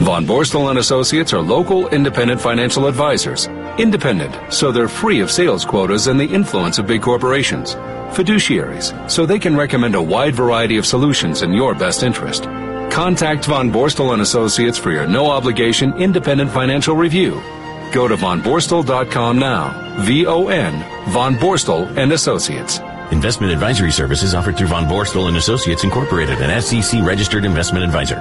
Von Borstel and Associates are local, independent financial advisors. Independent, so they're free of sales quotas and the influence of big corporations. Fiduciaries, so they can recommend a wide variety of solutions in your best interest. Contact Von Borstel and Associates for your no-obligation independent financial review. Go to vonborstel.com now. VON, Von Borstel and Associates. Investment advisory services offered through Von Borstel and Associates Incorporated, an SEC-registered investment advisor.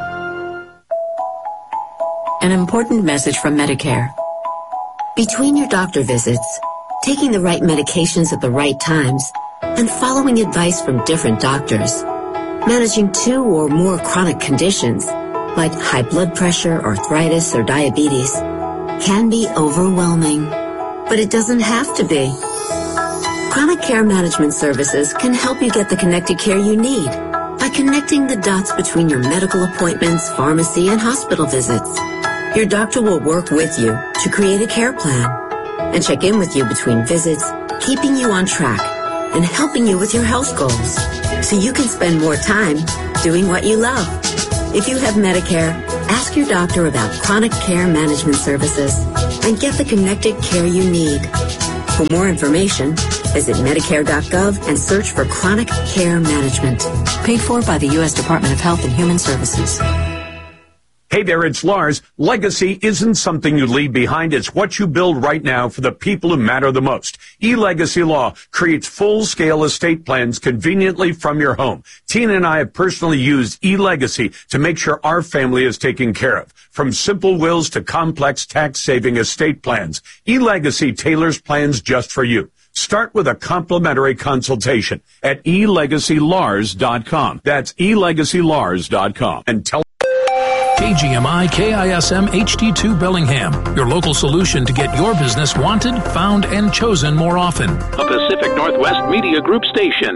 An important message from Medicare. Between your doctor visits, taking the right medications at the right times, and following advice from different doctors, managing 2 or more chronic conditions, like high blood pressure, arthritis, or diabetes, can be overwhelming. But it doesn't have to be. Chronic Care Management Services can help you get the connected care you need by connecting the dots between your medical appointments, pharmacy, and hospital visits. Your doctor will work with you to create a care plan and check in with you between visits, keeping you on track and helping you with your health goals so you can spend more time doing what you love. If you have Medicare, ask your doctor about Chronic Care Management Services and get the connected care you need. For more information, visit Medicare.gov and search for Chronic Care Management. Paid for by the U.S. Department of Health and Human Services. Hey there, it's Lars. Legacy isn't something you leave behind. It's what you build right now for the people who matter the most. eLegacy Law creates full-scale estate plans conveniently from your home. Tina and I have personally used eLegacy to make sure our family is taken care of. From simple wills to complex tax-saving estate plans, eLegacy tailors plans just for you. Start with a complimentary consultation at elegacylars.com. That's elegacylars.com. And tell KGMI KISM HD2 Bellingham, your local solution to get your business wanted, found, and chosen more often. A Pacific Northwest Media Group station.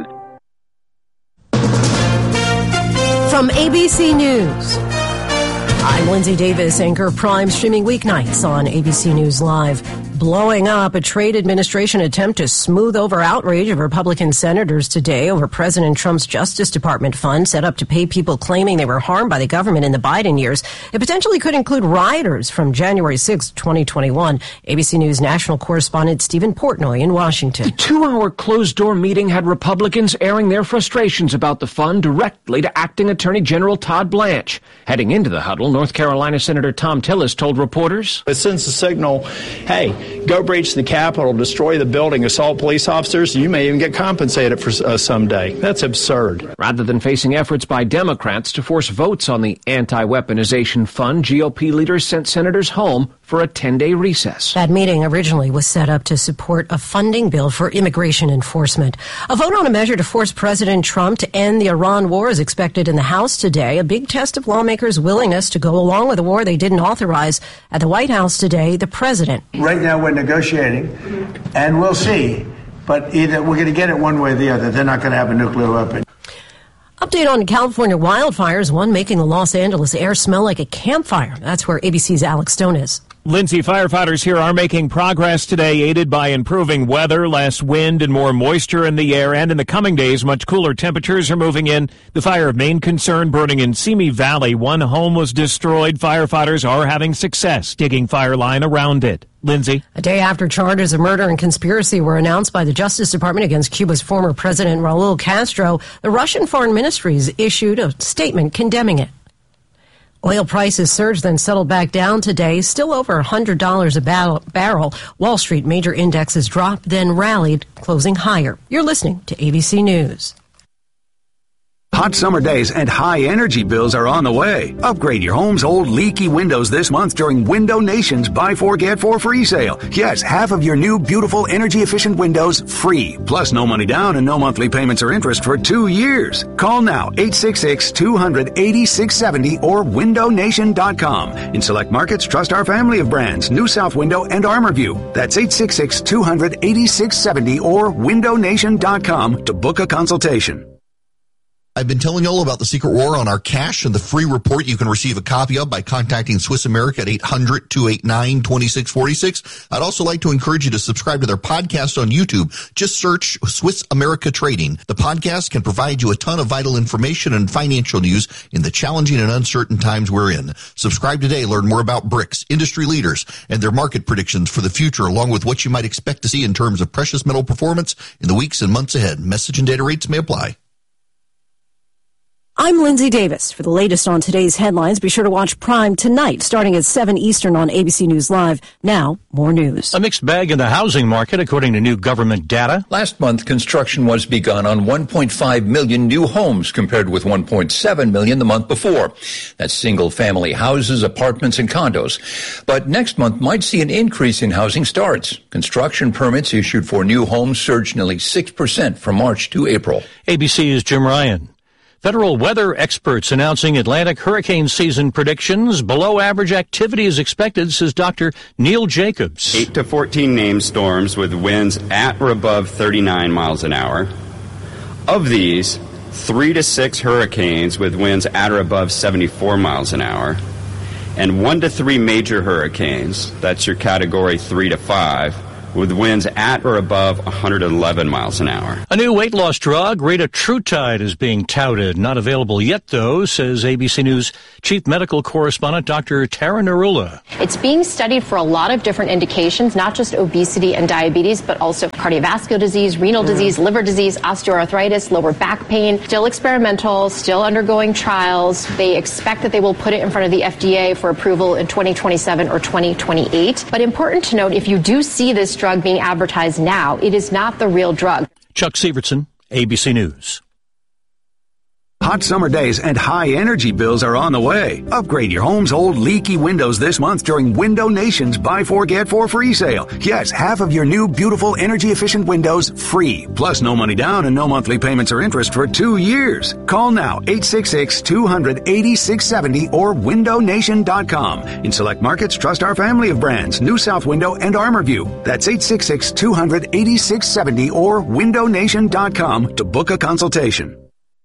From ABC News, I'm Lindsay Davis, anchor Prime, streaming weeknights on ABC News Live. Blowing up a trade administration attempt to smooth over outrage of Republican senators today over President Trump's Justice Department fund set up to pay people claiming they were harmed by the government in the Biden years. It potentially could include rioters from January 6, 2021. ABC News national correspondent Stephen Portnoy in Washington. The 2-hour closed-door meeting had Republicans airing their frustrations about the fund directly to Acting Attorney General Todd Blanche. Heading into the huddle, North Carolina Senator Tom Tillis told reporters, it sends a signal, hey, go breach the Capitol, destroy the building, assault police officers, you may even get compensated for someday. That's absurd. Rather than facing efforts by Democrats to force votes on the anti-weaponization fund, GOP leaders sent senators home for a 10-day recess. That meeting originally was set up to support a funding bill for immigration enforcement. A vote on a measure to force President Trump to end the Iran war is expected in the House today, a big test of lawmakers' willingness to go along with a war they didn't authorize. At the White House today, the president. Right now we're negotiating, and we'll see. But either we're going to get it one way or the other. They're not going to have a nuclear weapon. Update on California wildfires, one making the Los Angeles air smell like a campfire. That's where ABC's Alex Stone is. Lindsay, firefighters here are making progress today, aided by improving weather, less wind, and more moisture in the air. And in the coming days, much cooler temperatures are moving in. The fire of main concern burning in Simi Valley. One home was destroyed. Firefighters are having success digging fire line around it. Lindsay. A day after charges of murder and conspiracy were announced by the Justice Department against Cuba's former president, Raul Castro, the Russian Foreign Ministry issued a statement condemning it. Oil prices surged, then settled back down today, still over $100 a barrel. Wall Street major indexes dropped, then rallied, closing higher. You're listening to ABC News. Hot summer days and high energy bills are on the way. Upgrade your home's old leaky windows this month during Window Nation's Buy 4 Get 4 free sale. Yes, half of your new beautiful energy efficient windows free. Plus no money down and no monthly payments or interest for 2 years. Call now 866-200-8670 or windownation.com. In select markets, trust our family of brands, New South Window and ArmorView. That's 866-200-8670 or windownation.com to book a consultation. I've been telling you all about the secret war on our cash and the free report you can receive a copy of by contacting Swiss America at 800-289-2646. I'd also like to encourage you to subscribe to their podcast on YouTube. Just search Swiss America Trading. The podcast can provide you a ton of vital information and financial news in the challenging and uncertain times we're in. Subscribe today. Learn more about BRICS, industry leaders, and their market predictions for the future, along with what you might expect to see in terms of precious metal performance in the weeks and months ahead. Message and data rates may apply. I'm Lindsay Davis. For the latest on today's headlines, be sure to watch Prime tonight, starting at 7 Eastern on ABC News Live. Now, more news. A mixed bag in the housing market, according to new government data. Last month, construction was begun on 1.5 million new homes, compared with 1.7 million the month before. That's single-family houses, apartments, and condos. But next month might see an increase in housing starts. Construction permits issued for new homes surged nearly 6% from March to April. ABC's Jim Ryan. Federal weather experts announcing Atlantic hurricane season predictions. Below average activity is expected, says Dr. Neil Jacobs. 8 to 14 named storms with winds at or above 39 miles an hour. Of these, 3 to 6 hurricanes with winds at or above 74 miles an hour. And 1 to 3 major hurricanes, that's your category 3 to 5, with winds at or above 111 miles an hour. A new weight loss drug, retatrutide, is being touted. Not available yet, though, says ABC News Chief Medical Correspondent Dr. Tara Narula. It's being studied for a lot of different indications, not just obesity and diabetes, but also cardiovascular disease, renal disease, liver disease, osteoarthritis, lower back pain. Still experimental, still undergoing trials. They expect that they will put it in front of the FDA for approval in 2027 or 2028. But important to note, if you do see this drug being advertised now, it is not the real drug. Chuck Sievertson, ABC News. Hot summer days and high energy bills are on the way. Upgrade your home's old leaky windows this month during Window Nation's Buy 4 Get 4 free sale. Yes, half of your new beautiful energy efficient windows free. Plus no money down and no monthly payments or interest for 2 years. Call now 866-200-8670 or windownation.com. In select markets, trust our family of brands, New South Window and ArmorView. That's 866-200-8670 or windownation.com to book a consultation.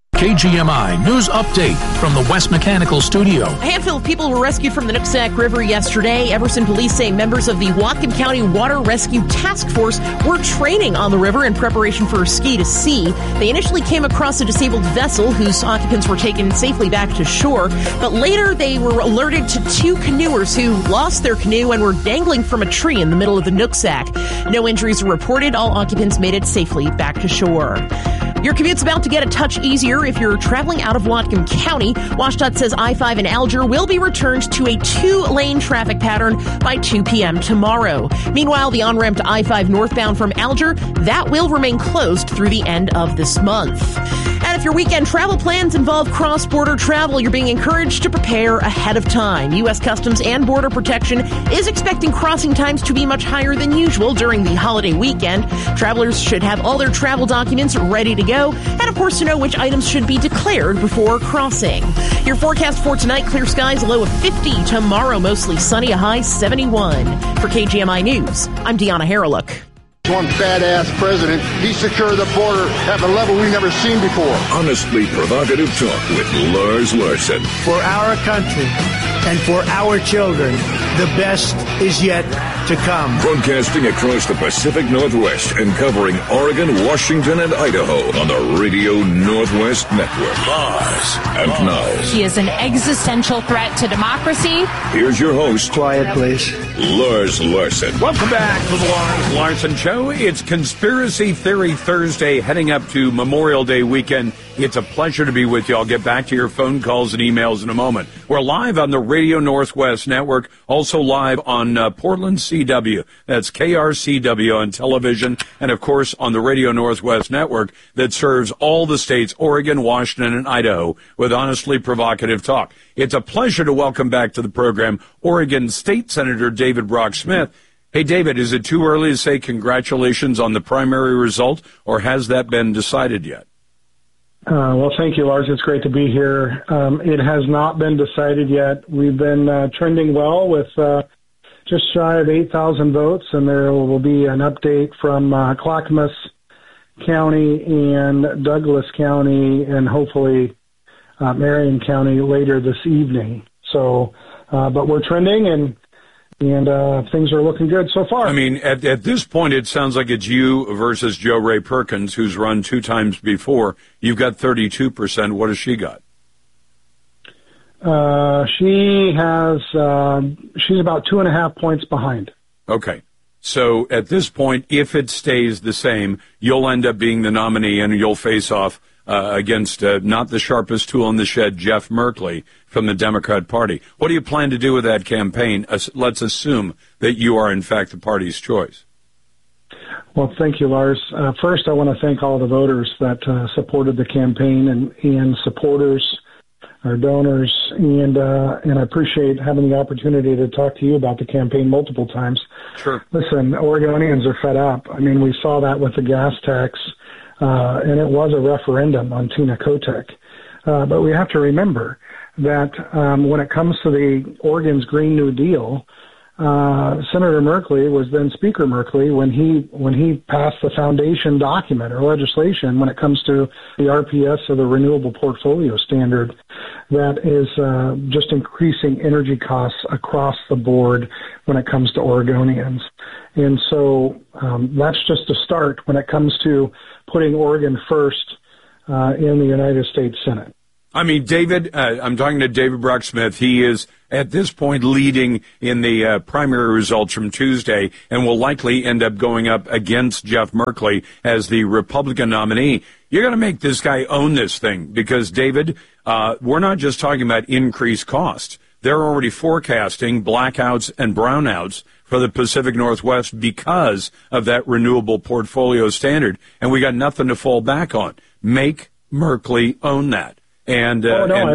KGMI News Update from the West Mechanical Studio. A handful of people were rescued from the Nooksack River yesterday. Everson police say members of the Whatcom County Water Rescue Task Force were training on the river in preparation for a ski to sea. They initially came across a disabled vessel whose occupants were taken safely back to shore, but later they were alerted to 2 canoers who lost their canoe and were dangling from a tree in the middle of the Nooksack. No injuries were reported. All occupants made it safely back to shore. Your commute's about to get a touch easier if you're traveling out of Whatcom County. WashDOT says I-5 in Alger will be returned to a 2-lane traffic pattern by 2 p.m. tomorrow. Meanwhile, the on-ramp to I-5 northbound from Alger, that will remain closed through the end of this month. And if your weekend travel plans involve cross-border travel, you're being encouraged to prepare ahead of time. U.S. Customs and Border Protection is expecting crossing times to be much higher than usual during the holiday weekend. Travelers should have all their travel documents ready to go, and of course to know which items should be declared before crossing. Your forecast for tonight: clear skies, a low of 50. Tomorrow, mostly sunny, a high 71. For KGMI News, I'm Deanna Harreluk. One badass president, he secured the border at a level we've never seen before. Honestly provocative talk with Lars Larson. For our country and for our children, the best is yet to come. Broadcasting across the Pacific Northwest and covering Oregon, Washington, and Idaho on the Radio Northwest Network. Lars. And now, he is an existential threat to democracy. Here's your host. Quiet, please. Lars Larson. Welcome back to the Lars Larson Show. It's Conspiracy Theory Thursday, heading up to Memorial Day weekend. It's a pleasure to be with you. I'll get back to your phone calls and emails in a moment. We're live on the Radio Northwest Network, also live on Portland CW. That's KRCW on television, and of course on the Radio Northwest Network that serves all the states, Oregon, Washington, and Idaho, with honestly provocative talk. It's a pleasure to welcome back to the program Oregon State Senator David Brock Smith. Hey, David, is it too early to say congratulations on the primary result, or has that been decided yet? Well, thank you, Lars. It's great to be here. It has not been decided yet. We've been trending well with just shy of 8,000 votes, and there will be an update from Clackamas County and Douglas County and hopefully Marion County later this evening. So, but we're trending and things are looking good so far. I mean, at this point, it sounds like it's you versus Jo Rae Perkins, who's run 2 times before. You've got 32%. What has she got? She's about 2.5 points behind. Okay. So at this point, if it stays the same, you'll end up being the nominee and you'll face off against not the sharpest tool in the shed, Jeff Merkley from the Democrat Party. What do you plan to do with that campaign? Let's assume that you are, in fact, the party's choice. Well, thank you, Lars. First, I want to thank all the voters that supported the campaign and supporters, our donors, and I appreciate having the opportunity to talk to you about the campaign multiple times. Sure. Listen, Oregonians are fed up. I mean, we saw that with the gas tax, and it was a referendum on Tina Kotek. But we have to remember that when it comes to the Oregon's Green New Deal, Senator Merkley was then Speaker Merkley when he passed the foundation document or legislation when it comes to the RPS or the Renewable Portfolio Standard that is just increasing energy costs across the board when it comes to Oregonians. And so that's just a start when it comes to putting Oregon first in the United States Senate. I mean, David, I'm talking to David Brock Smith. He is, at this point, leading in the primary results from Tuesday and will likely end up going up against Jeff Merkley as the Republican nominee. You're going to make this guy own this thing because, David, we're not just talking about increased costs. They're already forecasting blackouts and brownouts for the Pacific Northwest because of that renewable portfolio standard, and we got nothing to fall back on. Make Merkley own that. And I'm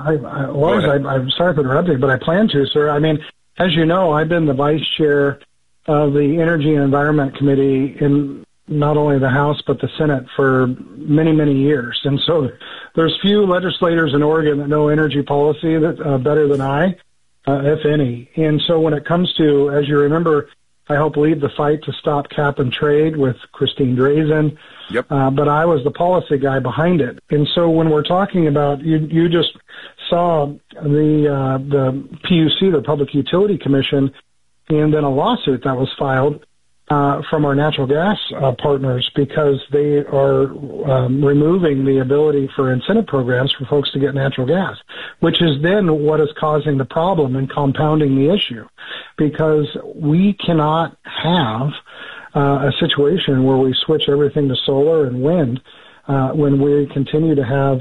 sorry for interrupting, but I plan to, sir. I mean, as you know, I've been the vice chair of the Energy and Environment Committee in not only the House but the Senate for many, many years. And so there's few legislators in Oregon that know energy policy that better than I, if any. And so when it comes to, as you remember, I helped lead the fight to stop cap and trade with Christine Drazan. Yep. But I was the policy guy behind it. And so when we're talking about, you just saw the PUC, the Public Utility Commission, and then a lawsuit that was filed from our natural gas partners because they are removing the ability for incentive programs for folks to get natural gas, which is then what is causing the problem and compounding the issue, because we cannot have a situation where we switch everything to solar and wind when we continue to have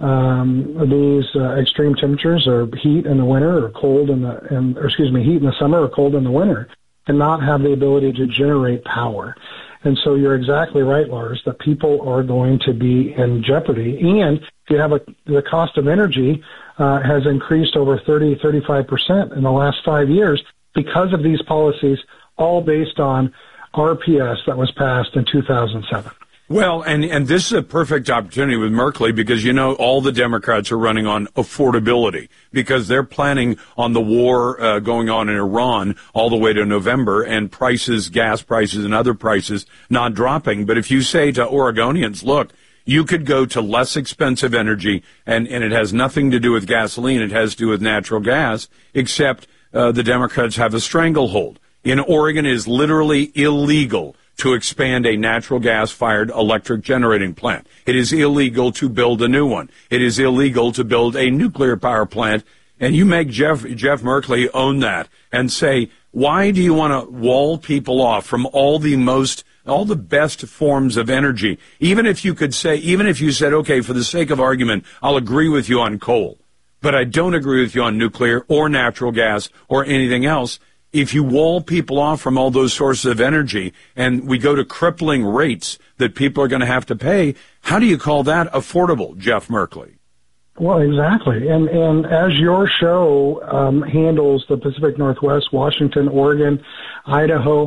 these extreme temperatures or heat in the winter or cold heat in the summer or cold in the winter, and not have the ability to generate power. And so you're exactly right, Lars, that people are going to be in jeopardy. And you have the cost of energy has increased over 35% in the last 5 years because of these policies, all based on RPS that was passed in 2007. Well, and this is a perfect opportunity with Merkley because, you know, all the Democrats are running on affordability because they're planning on the war going on in Iran all the way to November and prices, gas prices and other prices not dropping. But if you say to Oregonians, look, you could go to less expensive energy and it has nothing to do with gasoline. It has to do with natural gas, except the Democrats have a stranglehold. In Oregon, it is literally illegal to expand a natural gas-fired electric generating plant. It is illegal to build a new one. It is illegal to build a nuclear power plant. And you make Jeff Merkley own that and say, why do you want to wall people off from all the best forms of energy? Even if you said, okay, for the sake of argument, I'll agree with you on coal, but I don't agree with you on nuclear or natural gas or anything else. If you wall people off from all those sources of energy and we go to crippling rates that people are going to have to pay, how do you call that affordable, Jeff Merkley? Well, exactly. And as your show handles the Pacific Northwest, Washington, Oregon, Idaho,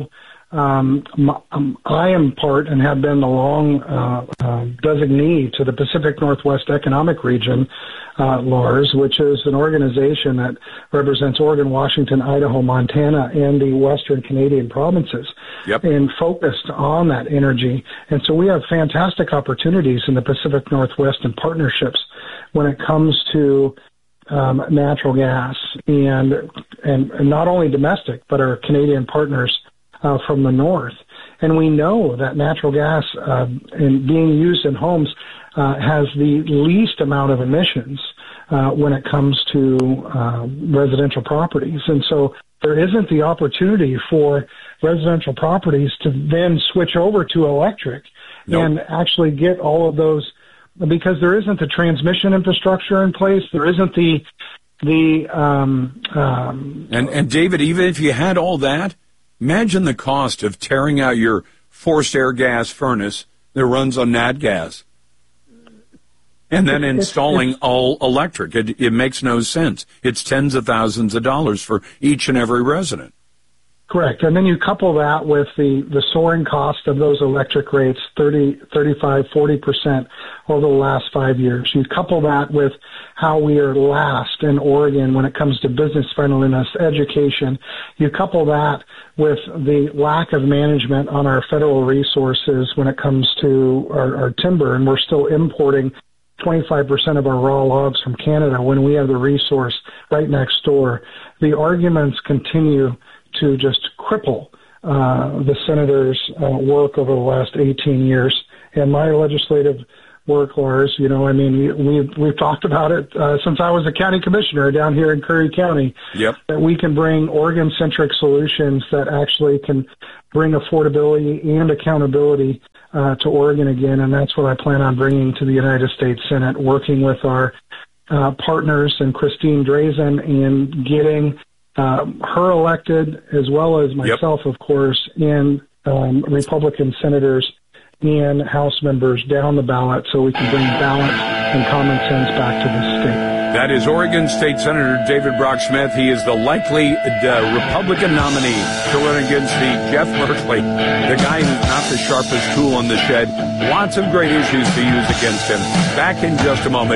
I am part and have been the long designee to the Pacific Northwest Economic Region, Lars, which is an organization that represents Oregon, Washington, Idaho, Montana, and the Western Canadian provinces, and focused on that energy. And so we have fantastic opportunities in the Pacific Northwest and partnerships when it comes to natural gas and not only domestic, but our Canadian partners from the north. And we know that natural gas in being used in homes has the least amount of emissions when it comes to residential properties. And so there isn't the opportunity for residential properties to then switch over to electric and actually get all of those, because there isn't the transmission infrastructure in place. There isn't and David, even if you had all that, imagine the cost of tearing out your forced air gas furnace that runs on nat gas and then installing all electric. It makes no sense. It's tens of thousands of dollars for each and every resident. Correct. And then you couple that with the soaring cost of those electric rates, 30, 35, 40% over the last 5 years. You couple that with how we are last in Oregon when it comes to business friendliness, education. You couple that with the lack of management on our federal resources when it comes to our timber, and we're still importing 25% of our raw logs from Canada when we have the resource right next door. The arguments continue to just cripple the senators' work over the last 18 years. And my legislative work, Lars, we've talked about it since I was a county commissioner down here in Curry County, that we can bring Oregon-centric solutions that actually can bring affordability and accountability to Oregon again. And that's what I plan on bringing to the United States Senate, working with our partners and Christine Drazen and getting her elected, as well as myself, of course, and Republican senators and House members down the ballot so we can bring balance and common sense back to the state. That is Oregon State Senator David Brock Smith. He is the likely Republican nominee to run against the Jeff Merkley, the guy who's not the sharpest tool in the shed. Lots of great issues to use against him. Back in just a moment.